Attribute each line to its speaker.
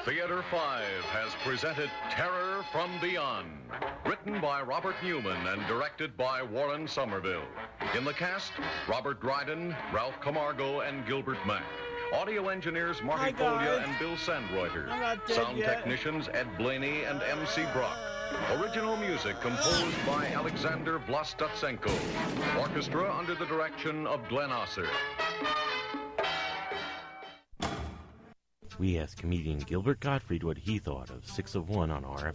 Speaker 1: Theater 5 has presented Terror from Beyond, written by Robert Newman and directed by Warren Somerville. In the cast, Robert Dryden, Ralph Camargo, and Gilbert Mack. Audio engineers Marty Folia and Bill Sandreuter. Sound technicians Ed Blaney and M.C. Brock. Original music composed by Alexander Vlastotsenko. Orchestra under the direction of Glenn Osser.
Speaker 2: We asked comedian Gilbert Gottfried what he thought of 6 of 1 on RFI.